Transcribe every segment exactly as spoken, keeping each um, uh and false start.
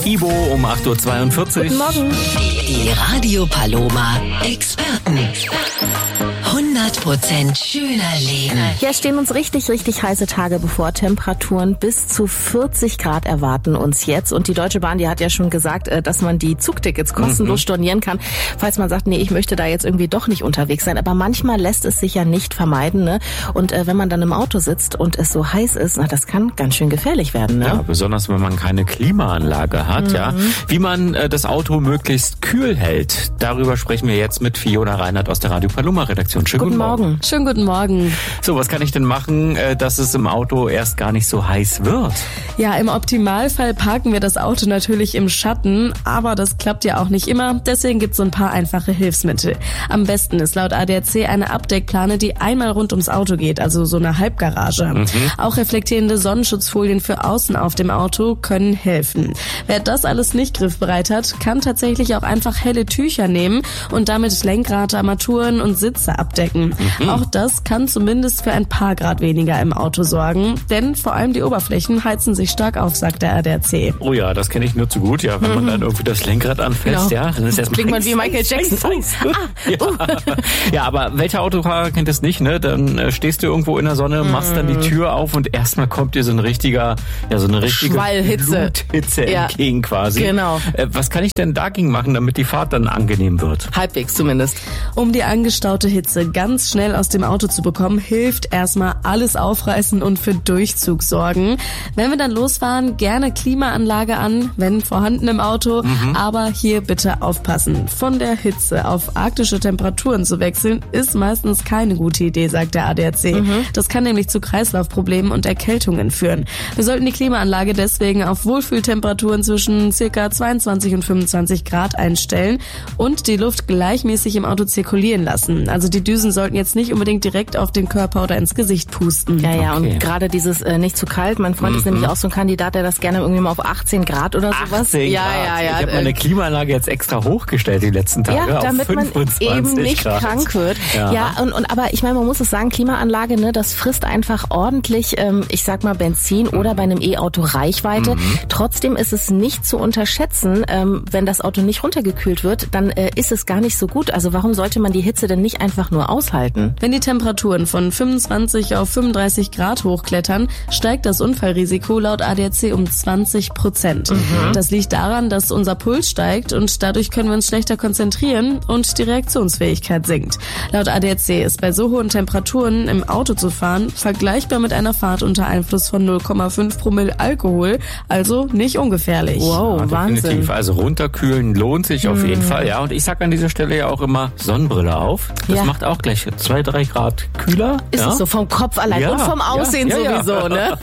Ibo um acht Uhr zweiundvierzig. Guten Morgen. Die Radio Paloma Experten. hundert Prozent schöner Leben. Ja, es stehen uns richtig, richtig heiße Tage bevor. Temperaturen bis zu vierzig Grad erwarten uns jetzt. Und die Deutsche Bahn, die hat ja schon gesagt, dass man die Zugtickets kostenlos mhm. stornieren kann, falls man sagt, nee, ich möchte da jetzt irgendwie doch nicht unterwegs sein. Aber manchmal lässt es sich ja nicht vermeiden, ne? Und äh, wenn man dann im Auto sitzt und es so heiß ist, na, das kann ganz schön gefährlich werden, ne? Ja, besonders wenn man keine Klimaanlage hat, mhm. ja. Wie man äh, das Auto möglichst kühl hält, darüber sprechen wir jetzt mit Fiona Reinhardt aus der Radio Paloma Redaktion. Schönen guten, guten Morgen. Morgen. Schönen guten Morgen. So, was kann ich denn machen, äh, dass es im Auto erst gar nicht so heiß wird? Ja, im Optimalfall parken wir das Auto natürlich im Schatten, aber das klappt ja auch nicht immer. Deswegen gibt's so ein paar einfache Hilfsmittel. Am besten ist laut A D A C eine Abdeckplane, die einmal rund ums Auto geht, also so eine Halbgarage. Mhm. Auch reflektierende Sonnenschutzfolien für außen auf dem Auto können helfen. Wer das alles nicht griffbereit hat, kann tatsächlich auch einfach helle Tücher nehmen und damit Lenkrad, Armaturen und Sitze abdecken. Mhm. Auch das kann zumindest für ein paar Grad weniger im Auto sorgen, denn vor allem die Oberflächen heizen sich stark auf, sagt der A D A C. Oh ja, das kenne ich nur zu gut, ja, wenn mhm. man dann irgendwie das Lenkrad anfasst, genau. ja, dann ist erstmal klingt man wie Michael Jackson. Ah, ja. Uh. ja, aber welcher Autofahrer kennt es nicht, ne? Dann äh, stehst du irgendwo in der Sonne, machst mhm. dann die Tür auf und erstmal kommt dir so ein richtiger, ja, so eine richtige Schwallhitze. Bluthitze ja. entgegen quasi. Genau. Äh, was kann ich denn dagegen machen, damit die Fahrt dann angenehm wird? Halbwegs zumindest. Um die angestaute Hitze ganz schnell aus dem Auto zu bekommen, hilft erstmal alles aufreißen und für Durchzug sorgen. Wenn wir dann losfahren, gerne Klimaanlage an, wenn vorhanden im Auto, mhm. aber hier bitte aufpassen. Von der Hitze auf arktische Temperaturen zu wechseln, ist meistens keine gute Idee, sagt der A D A C. Mhm. Das kann nämlich zu Kreislaufproblemen und Erkältungen führen. Wir sollten die Klimaanlage deswegen auf Wohlfühltemperaturen zwischen ca. zweiundzwanzig und fünfundzwanzig Grad einstellen und die Luft gleichmäßig im Auto zirkulieren lassen. Also die Düsen sollten jetzt nicht unbedingt direkt auf den Körper oder ins Gesicht pusten. Ja, ja, okay. Und gerade dieses äh, nicht zu kalt. Mein Freund mhm. ist nämlich auch so ein Kandidat, der das gerne irgendwie mal auf achtzehn Grad oder sowas. achtzehn ja, Grad. ja, ja. Ich habe meine Klimaanlage jetzt extra hochgestellt die letzten Tage. Ja, damit auf fünfundzwanzig man eben nicht Grad. krank wird. Ja, ja und, und aber ich meine, man muss es sagen, Klimaanlage, ne, das frisst einfach ordentlich, ähm, ich sag mal Benzin mhm. oder bei einem E-Auto Reichweite. Mhm. Trotzdem ist es nicht zu unterschätzen, ähm, wenn das Auto nicht runtergekühlt wird, dann äh, ist es gar nicht so gut. Also warum sollte man die Hitze denn nicht einfach nur aushalten? Wenn die Temperaturen von fünfundzwanzig auf fünfunddreißig Grad hochklettern, steigt das Unfallrisiko laut A D A C um zwanzig Prozent. Mhm. Das liegt daran, dass unser Puls steigt und dadurch können wir uns schlechter konzentrieren und die Reaktionsfähigkeit sinkt. Laut A D A C ist bei so hohen Temperaturen im Auto zu fahren vergleichbar mit einer Fahrt unter Einfluss von null Komma fünf Promille Alkohol, also nicht ungefährlich. Wow, ja, Wahnsinn. Definitiv. Also runterkühlen lohnt sich auf mhm. jeden Fall. Ja, und ich sag an dieser Stelle ja auch immer Sonnenbrille auf. Das ja. macht auch gleich zwei, drei Grad kühler. Ist ja? es so vom Kopf allein ja. und vom Aussehen ja, ja, sowieso, ja. ne?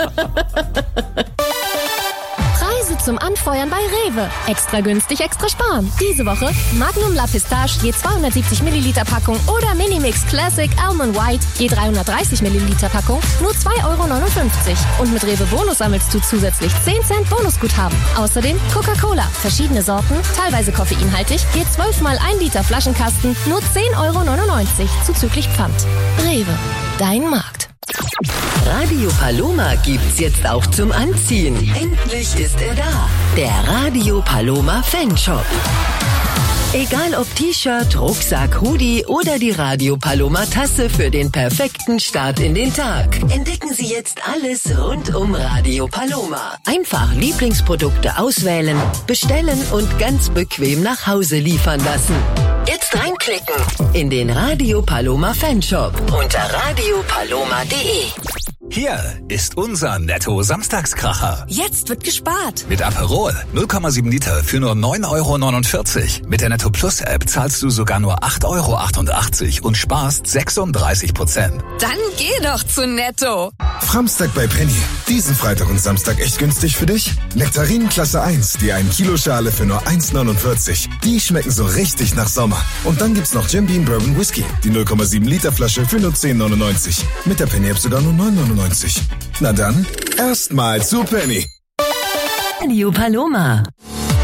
Preise zum Anfeuern bei Rewe. Extra günstig, extra sparen. Diese Woche Magnum La Pistache je zweihundertsiebzig Milliliter Packung oder Minimix Classic Almond White je dreihundertdreißig Milliliter Packung nur zwei Euro neunundfünfzig. Und mit Rewe Bonus sammelst du zusätzlich zehn Cent Bonusguthaben. Außerdem Coca-Cola, verschiedene Sorten, teilweise koffeinhaltig, je zwölf mal ein Liter Flaschenkasten nur zehn Euro neunundneunzig zuzüglich Pfand. Rewe, dein Markt. Radio Paloma gibt's jetzt auch zum Anziehen. Endlich ist er da. Der Radio Paloma Fanshop. Egal ob T-Shirt, Rucksack, Hoodie oder die Radio Paloma Tasse für den perfekten Start in den Tag. Entdecken Sie jetzt alles rund um Radio Paloma. Einfach Lieblingsprodukte auswählen, bestellen und ganz bequem nach Hause liefern lassen. Jetzt reinklicken in den Radio Paloma Fanshop unter radio paloma punkt de. Hier ist unser Netto-Samstagskracher. Jetzt wird gespart. Mit Aperol null Komma sieben Liter für nur neun Euro neunundvierzig. Mit der Netto Plus App zahlst du sogar nur acht Euro achtundachtzig und sparst sechsunddreißig Prozent. Dann geh doch zu Netto. Framstag bei Penny. Diesen Freitag und Samstag echt günstig für dich? Nektarinen Klasse eins, die ein Kilo Schale für nur eins neunundvierzig. Die schmecken so richtig nach Sommer. Und dann gibt's noch Jim Beam Bourbon Whisky. Die null Komma sieben Liter Flasche für nur zehn neunundneunzig. Mit der Penny App sogar nur neun neunundneunzig. Na dann, erstmal zu Penny. Radio Paloma.